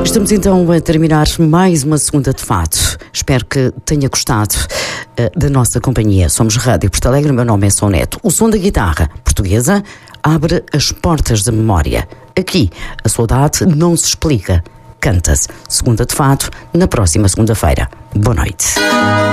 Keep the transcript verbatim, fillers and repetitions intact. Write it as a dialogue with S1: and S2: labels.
S1: Estamos então a terminar mais uma segunda de fato. Espero que tenha gostado uh, da nossa companhia. Somos Rádio Porto Alegre, meu nome é São Neto. O som da guitarra portuguesa abre as portas da memória. Aqui, a saudade não se explica, canta-se. Segunda de fato, na próxima segunda-feira. Boa noite.